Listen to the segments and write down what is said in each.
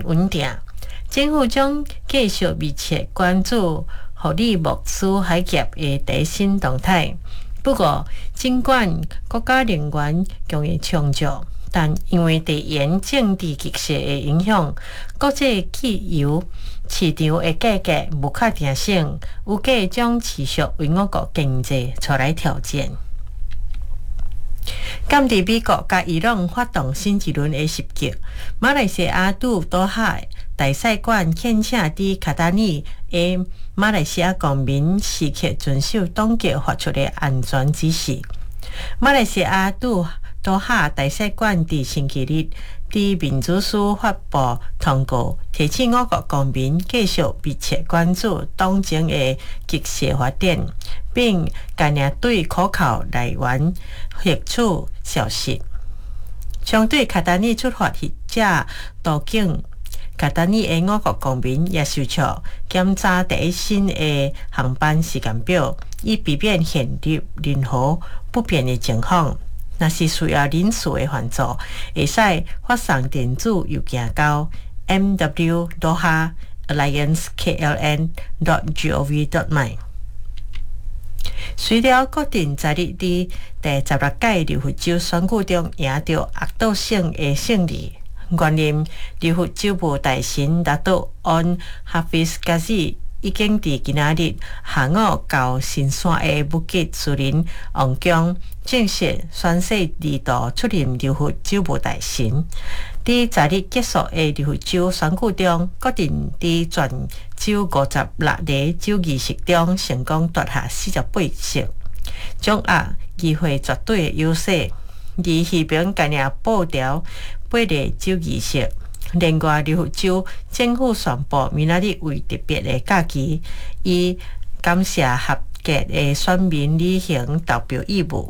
稳定。政府将继续密切关注互利牧师海业的最新动态。不过，尽管国家能源供应充足，但因为地缘政治局势的影响，国际汽油市场的价格无确定性，有计将持续为我国经济带来挑战。甘伫美国甲伊朗发动新一轮的袭击，马来西亚驻多哈大使馆恳请伫卡达尼的马来西亚公民时刻遵守当局发出的安全指示。马来西亚驻多哈大使馆伫星期日伫民主署发布通告，提醒我国公民继续密切关注当前的局势发展，并尽量对可靠来源获取消息。相对卡达尼出发者途径，卡达尼的我国公民也受到检查第一新的航班时间表，以避免陷入任何不便的情况。若是需要临时的援助，会使发送电子邮件到 mw.doha.alliancekln.gov.my。随着决定昨日伫第16届流佛州选举中赢得压倒性的胜利，原任流佛州部大臣拿督安哈菲斯加西已经伫今仔日下午到新山的武吉树林王宫正式宣誓二度出任流佛州部大臣。伫昨日结束的流佛州选举中，决定伫全州56个州议席中成功夺下48席，掌握议会绝对的优势。而戏评今日报调8个州议席。另外，流佛州政府宣布明仔日为特别的假期，以感谢合格的选民履行投票义务。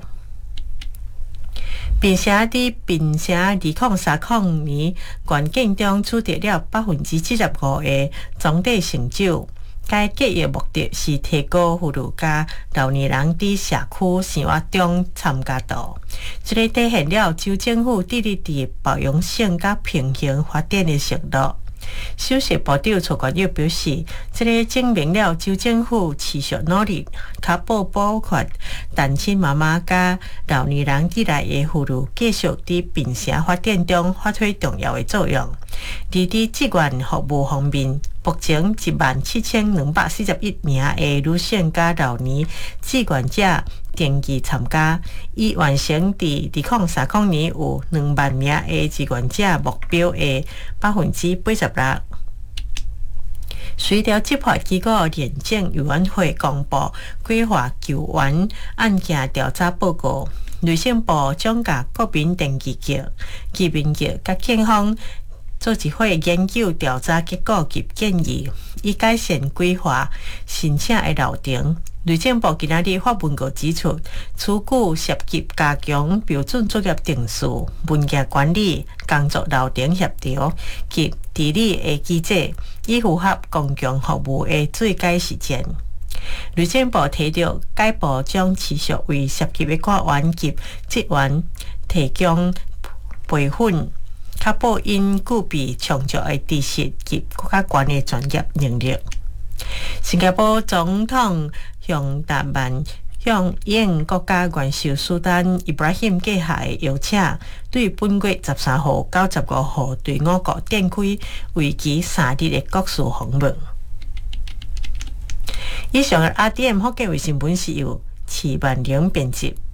并且伫并且2030年关键中取得了75%的总体成就。该计划目的是提高妇女甲老年人伫社区生活中参加度，这个体现了州政府致力伫包容性甲平衡发展的承诺。首席部长蔡冠佑表示，这个证明了州政府持续努力，确保包括单亲妈妈甲老年人以内的妇女继续伫并城发展中发挥重要的作用。而伫志愿服务方面，目前17241名的女性甲老年志愿者登记参加，以完成伫2030年有2万名的志愿者目标的86%。随着执法机构廉政委员会公布规划救援案件调查报告，内政部将甲国民登记局、移民局甲警方做一会研究调查结果及建议，以改善规划申请的流程。内政部今仔日发文告指出，此举涉及加强标准作业定数、文件管理、工作流程协调及治理的机制，以符合公共服务的最佳实践。内政部提到，该部将持续为涉及的官员及职员提供培训，确保因具备充足的知识及更加高的专业能力。新加坡总统向达曼向应国家元首苏丹伊布拉欣寄下的邀请，对本月13号到15号对我国展开为期3日的国事访问。以上的 RDM 福建卫星本是由齐万玲编辑。